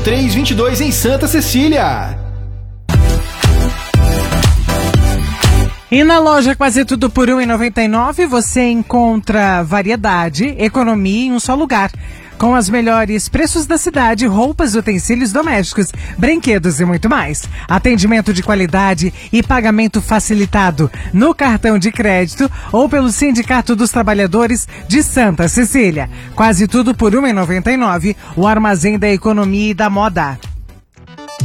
2322 em Santa Cecília. E na loja Quase Tudo por R$ 1,99 você encontra variedade, economia em um só lugar. Com os melhores preços da cidade, roupas, utensílios domésticos, brinquedos e muito mais. Atendimento de qualidade e pagamento facilitado no cartão de crédito ou pelo Sindicato dos Trabalhadores de Santa Cecília. Quase Tudo por R$ 1,99, o armazém da economia e da moda.